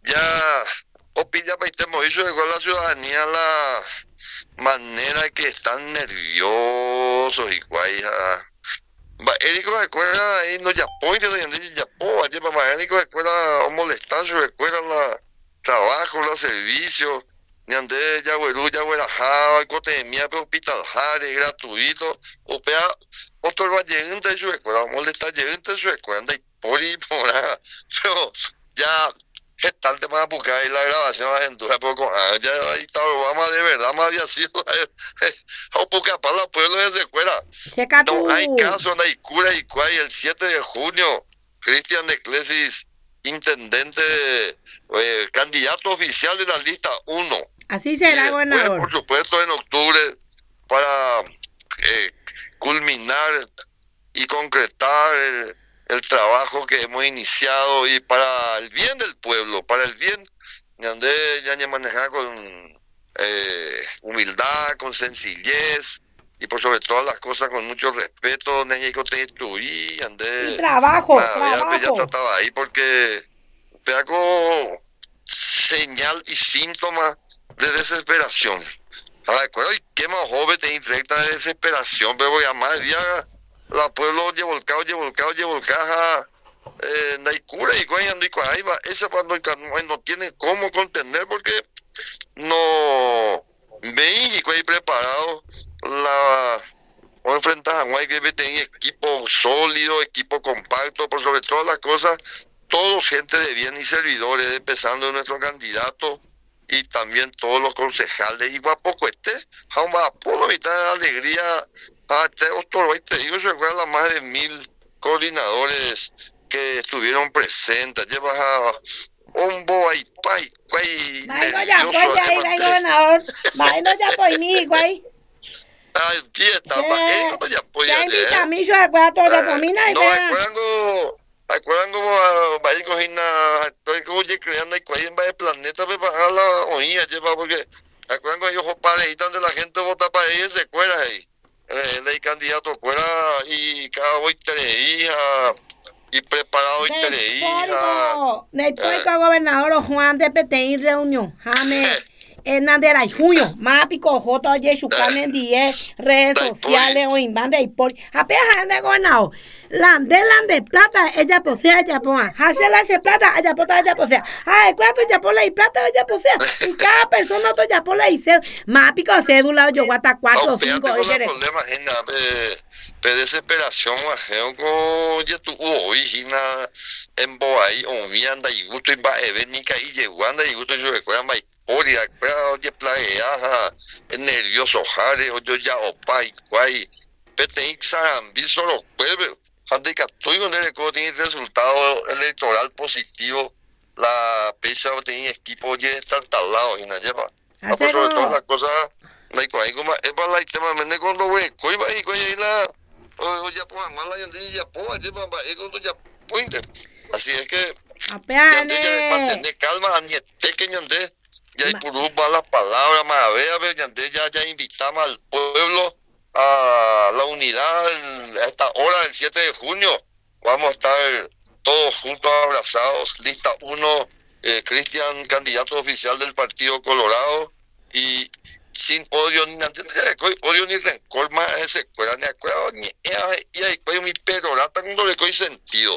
ya opina paitemo hizo de la ciudadanía la manera que están nerviosos y guay. Érico de escuela ahí no yapó y de yapó, ayer para Érico de escuela o molestar su escuela la trabajo, los servicios, ni ande ya güeru, ya güerajaba, cotemia, pero hospital jare, gratuito, o pea, otro va llegando de su escuela, molestar llegando de su escuela, anda y por ahí, por ahí, pero ya gestante más buscar y la grabación en tu poco ya ahí estaba Obama de verdad más había sido o porque para la pueblo desde escuela Checa no hay tú. caso, no hay cura y cuay el 7 de junio Cristian de Clesis intendente candidato oficial de la lista 1 Así y será, después por gobernador. supuesto en octubre para eh, culminar y concretar el trabajo que hemos iniciado y para el bien del pueblo, para el bien, donde ya ni manejar con humildad, con sencillez y por sobre todas las cosas con mucho respeto, ni que te instruí, Y andé, trabajo, ya trabajo. trataba ahí porque hago señal y síntoma de desesperación. Recuerdo y qué más joven te directa de desesperación, pero voy a más día la pueblo llevolcado, no hay cura y cuando ando y ahí va, ese cuando no tiene cómo contener porque no veis y cuando preparado la o enfrentas a un que tenía equipo sólido, equipo compacto, por sobre todas las cosas, todos gente de bien y servidores, empezando de nuestro candidato y también todos los concejales y guapo este, aún va por la mitad de alegría, otro, te digo, se recuerda más de 1000 coordinadores que estuvieron presentes, llevas a Ombo y Pai, Guay, Maino ya nervioso, pues ya ir ahí, gobernador. Maino ya pues mi güey. aquí está, él Que no ya ya apoya, invita a mí yo a cuatro de pomina y no, vea. recuerdan como va a ir cogiendo, estoy como ya creando y cuál va el planeta para bajar la oía, lleva, porque recuerdan que ellos parejitas de la gente vota para ellos se cuela ahí. El candidato cuela y cada hoy tres hijas y preparado y tres hijas. Neipórico gobernador Juan de PTI reunión. Jame. Nandera y junio, mápico, joto, yesucanen, 10 redes Daipori, sociales o invande y por. Apenas ande gobernador. Lande plata, ella posee, ella ponga. Hacela ese plata, ella pota, ella posea. Ay, cuánto ella pola y plata, ella posea. Y cada persona to ya pola y se. Mápico, cédula, yo guata 4 o 5, aupeate con los oye. problemas, Gina, de desesperación, majeo, con ya tu hoy, Gina, en Boahí, o mi anda y gusto y va evénica y llegó anda y gusto y se recuerda, ma, oria, oye, plagueaja, nervioso, jare, o yo ya opa y guay, pete y sarambi, solo puede, ande que estoy con el tiene resultado electoral positivo, la pesa tiene equipo, oye, está al lado, Gina, lleva. Por sobre todas las Hacelo. cosas, no hay como es para la tema me cuando voy coiba y coya la o ya pues mala y ya pues allí para cuando ya puinte así es que ñande ya de Apeane. mantener calma ñete que ñande ya hay puro malas palabras más a ver ñande ya invitamos al pueblo a la unidad a esta hora del 7 de junio vamos a estar todos juntos abrazados lista 1 Cristian candidato oficial del Partido Colorado y sin odio ni odio ni rencor más ese cuela ni acuerdo ni y hay mi perorata cuando le coy sentido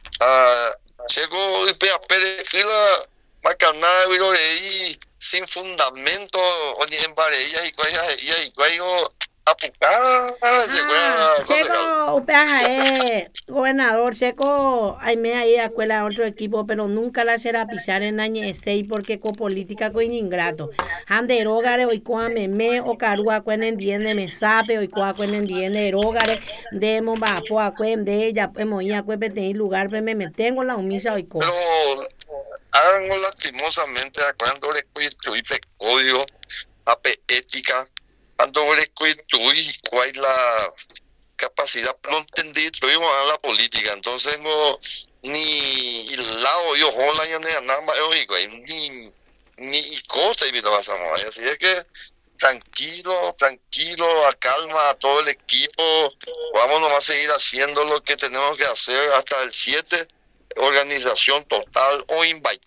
llegó de a la macanada viro ahí sin fundamento o ni en varellas y cuello apucada llegó a concejal Checo, upeaja, gobernador, Checo, hay me ahí a escuela otro equipo, pero nunca la será pisar en año 6 porque con política con ingrato. Ande rogare, hoy cuame me, o carua cuen entiende, me sape, hoy cua cuen entiende, rogare, de momba, po a cuen de ella, moía cuen en lugar, me tengo la humisa hoy co. pero háganlo lastimosamente cuando le construiste código ape ética cuando le construís cuál es la capacidad no entendí tuvimos a la política entonces no ni el lado yo hola ya nada más ni cosa y vida pasamos así es que tranquilo, a calma a todo el equipo, vamos nomás a seguir haciendo lo que tenemos que hacer hasta el 7 organización total o invite.